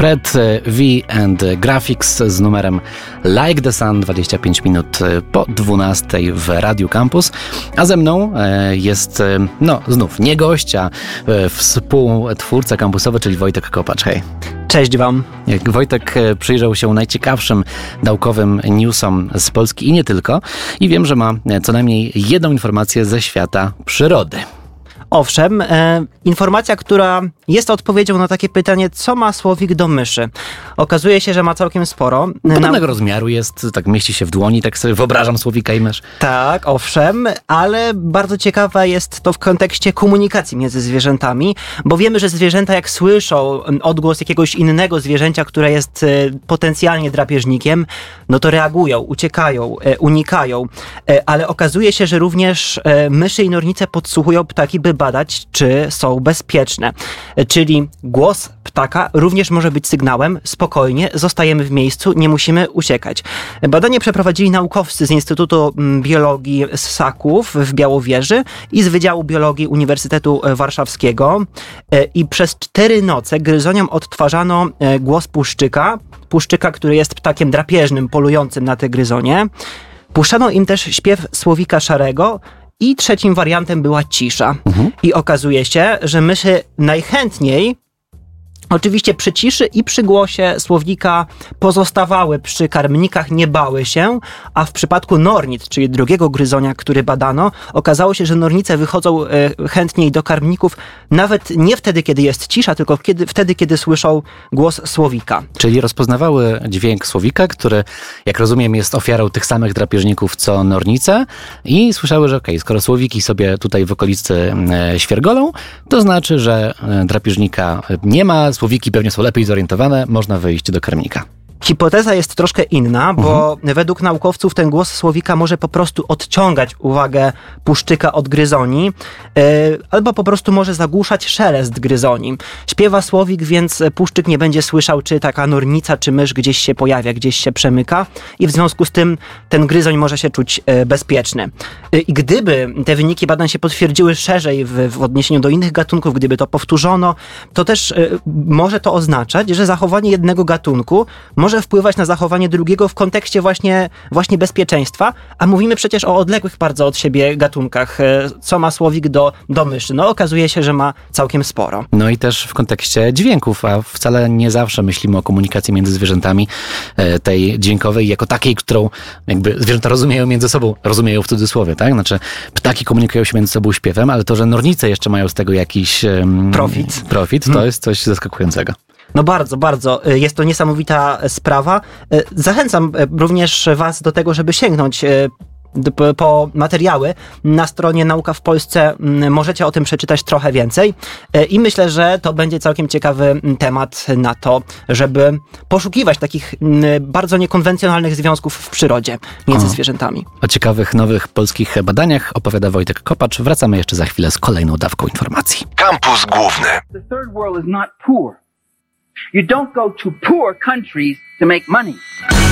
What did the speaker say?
Fred V and Graphics z numerem Like the Sun, 25 minut po 12 w Radiu Campus. A ze mną jest, znów nie gość, a współtwórca kampusowy, czyli Wojtek Kopacz. Hej. Cześć wam. Wojtek przyjrzał się najciekawszym naukowym newsom z Polski i nie tylko. I wiem, że ma co najmniej jedną informację ze świata przyrody. Owszem, informacja, która jest odpowiedzią na takie pytanie, co ma słowik do myszy. Okazuje się, że ma całkiem sporo. Podobnego rozmiaru jest, tak mieści się w dłoni, tak sobie wyobrażam słowika i mysz. Tak, owszem, ale bardzo ciekawe jest to w kontekście komunikacji między zwierzętami, bo wiemy, że zwierzęta jak słyszą odgłos jakiegoś innego zwierzęcia, które jest potencjalnie drapieżnikiem, no to reagują, uciekają, unikają, ale okazuje się, że również myszy i nornice podsłuchują ptaki, by badać, czy są bezpieczne. Czyli głos ptaka również może być sygnałem: spokojnie, zostajemy w miejscu, nie musimy uciekać. Badanie przeprowadzili naukowcy z Instytutu Biologii Ssaków w Białowieży i z Wydziału Biologii Uniwersytetu Warszawskiego i przez 4 noce gryzoniom odtwarzano głos puszczyka, który jest ptakiem drapieżnym, polującym na te gryzonie. Puszczano im też śpiew słowika szarego i trzecim wariantem była cisza. I okazuje się, że myszy najchętniej, oczywiście przy ciszy i przy głosie słownika, pozostawały przy karmnikach, nie bały się, a w przypadku nornic, czyli drugiego gryzonia, który badano, okazało się, że nornice wychodzą chętniej do karmników nawet nie wtedy, kiedy jest cisza, tylko wtedy, kiedy słyszą głos słowika. Czyli rozpoznawały dźwięk słowika, który, jak rozumiem, jest ofiarą tych samych drapieżników co nornice, i słyszały, że skoro słowiki sobie tutaj w okolicy świergolą, to znaczy, że drapieżnika nie ma, słowiki pewnie są lepiej zorientowane, można wyjść do karmnika. Hipoteza jest troszkę inna, bo według naukowców ten głos słowika może po prostu odciągać uwagę puszczyka od gryzoni, albo po prostu może zagłuszać szelest gryzoni. Śpiewa słowik, więc puszczyk nie będzie słyszał, czy taka nornica, czy mysz gdzieś się pojawia, gdzieś się przemyka, i w związku z tym ten gryzoń może się czuć bezpieczny. I gdyby te wyniki badań się potwierdziły szerzej w odniesieniu do innych gatunków, gdyby to powtórzono, to też może to oznaczać, że zachowanie jednego gatunku może wpływać na zachowanie drugiego w kontekście właśnie bezpieczeństwa, a mówimy przecież o odległych bardzo od siebie gatunkach. Co ma słowik do myszy? No okazuje się, że ma całkiem sporo. No i też w kontekście dźwięków, a wcale nie zawsze myślimy o komunikacji między zwierzętami, tej dźwiękowej, jako takiej, którą jakby zwierzęta rozumieją między sobą, rozumieją w cudzysłowie, tak? Znaczy ptaki komunikują się między sobą śpiewem, ale to, że nornice jeszcze mają z tego jakiś profit, to jest coś zaskakującego. No bardzo, bardzo. Jest to niesamowita sprawa. Zachęcam również was do tego, żeby sięgnąć po materiały. Na stronie Nauka w Polsce możecie o tym przeczytać trochę więcej i myślę, że to będzie całkiem ciekawy temat na to, żeby poszukiwać takich bardzo niekonwencjonalnych związków w przyrodzie między zwierzętami. O ciekawych, nowych polskich badaniach opowiada Wojtek Kopacz. Wracamy jeszcze za chwilę z kolejną dawką informacji. Kampus Główny. The third world is not poor. You don't go to poor countries to make money.